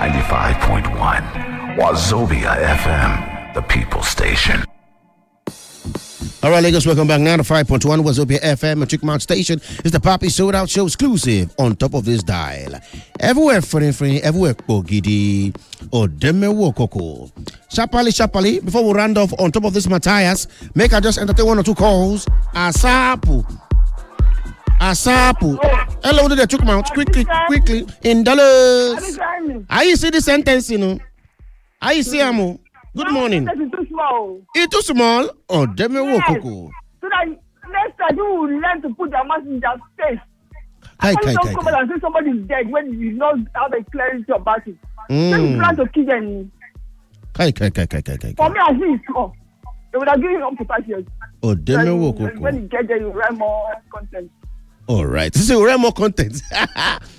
95.1 Wazobia FM, the people station. All right, Lagos, welcome back. 95.1 Wazobia FM, a Chickmount station. It's the Poppy Sold Out Show exclusive on top of this dial. Everywhere, friendly, everywhere, Pogidi, or Demewo Koko. Shapali, before we round off on top of this, Matthias, make I just entertain one or two calls. Asapu. Hello to the Chickmount, quickly. In dollars. I see the sentence, you know. I see Amo. Good morning. It's too small. It's too small? Oh, Demewo Koko. So that next time you will learn to put your mouth in their face. Don't come out and say somebody is dead when you not have a clarity about it. Then you plan to kill them. For me, I see it's small. They would have given up to 5 years. Oh, Demewo Koko. When you get there, you write more content. All right. So, we write more content.